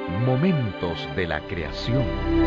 Momentos de la creación.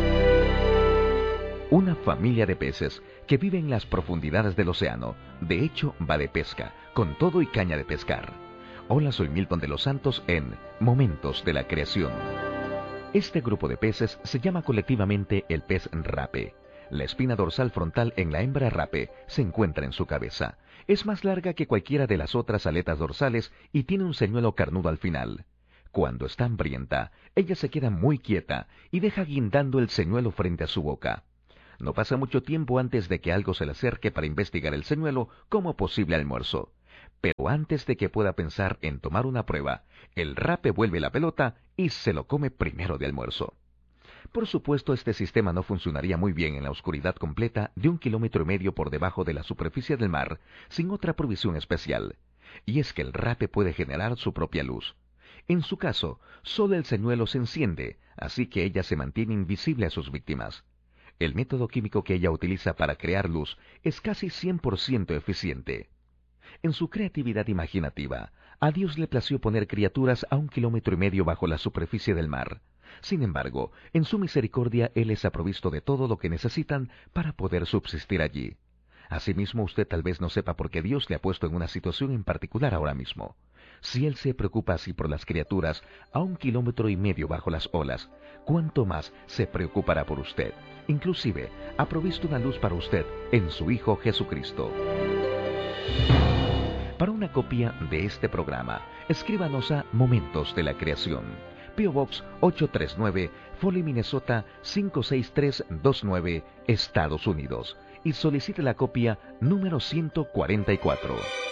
Una familia de peces que vive en las profundidades del océano, de hecho va de pesca, con todo y caña de pescar. Hola, soy Milton de los Santos en Momentos de la Creación. Este grupo de peces se llama colectivamente el pez rape. La espina dorsal frontal en la hembra rape se encuentra en su cabeza. Es más larga que cualquiera de las otras aletas dorsales y tiene un señuelo carnudo al final. Cuando está hambrienta, ella se queda muy quieta y deja guindando el señuelo frente a su boca. No pasa mucho tiempo antes de que algo se le acerque para investigar el señuelo como posible almuerzo. Pero antes de que pueda pensar en tomar una prueba, el rape vuelve la pelota y se lo come primero de almuerzo. Por supuesto, este sistema no funcionaría muy bien en la oscuridad completa de 1,5 kilómetros por debajo de la superficie del mar, sin otra provisión especial. Y es que el rape puede generar su propia luz. En su caso, solo el señuelo se enciende, así que ella se mantiene invisible a sus víctimas. El método químico que ella utiliza para crear luz es casi 100% eficiente. En su creatividad imaginativa, a Dios le plació poner criaturas a 1,5 kilómetros bajo la superficie del mar. Sin embargo, en su misericordia Él les ha provisto de todo lo que necesitan para poder subsistir allí. Asimismo, usted tal vez no sepa por qué Dios le ha puesto en una situación en particular ahora mismo. Si Él se preocupa así por las criaturas a 1,5 kilómetros bajo las olas, ¿cuánto más se preocupará por usted? Inclusive, ha provisto una luz para usted en su Hijo Jesucristo. Para una copia de este programa, escríbanos a Momentos de la Creación, P.O. Box 839, Foley, Minnesota 56329, Estados Unidos, y solicite la copia número 144.